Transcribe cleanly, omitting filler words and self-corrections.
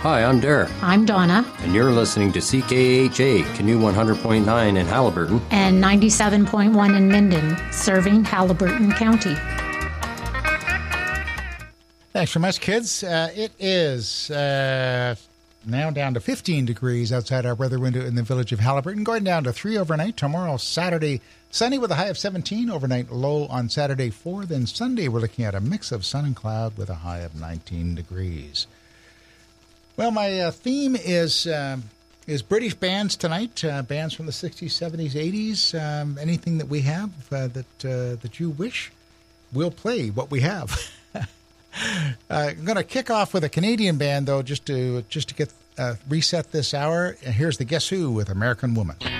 Hi, I'm Derek. I'm Donna. And you're listening to CKHA, Canoe 100.9 in Haliburton. And 97.1 in Minden, serving Haliburton County. Thanks very much, kids. It is now down to 15 degrees outside our weather window in the village of Haliburton, going down to 3 overnight. Tomorrow, Saturday, sunny with a high of 17, overnight low on Saturday 4. Then Sunday, we're looking at a mix of sun and cloud with a high of 19 degrees. Well, my theme is British bands tonight, bands from the 60s, 70s, 80s, anything that we have that you wish. We'll play what we have. I'm going to kick off with a Canadian band, though, just to get reset this hour. And here's the Guess Who with American Woman.